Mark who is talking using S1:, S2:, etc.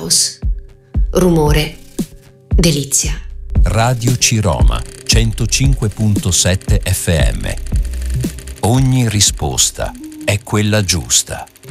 S1: Caos, rumore, delizia.
S2: Radio Ciroma 105.7 FM. Ogni risposta è quella giusta.